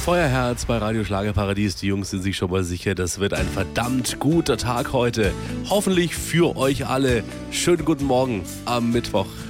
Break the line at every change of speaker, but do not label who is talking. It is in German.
Feuerherz bei Radio Schlagerparadies. Die Jungs sind sich schon mal sicher, das wird ein verdammt guter Tag heute. Hoffentlich für euch alle. Schönen guten Morgen am Mittwoch.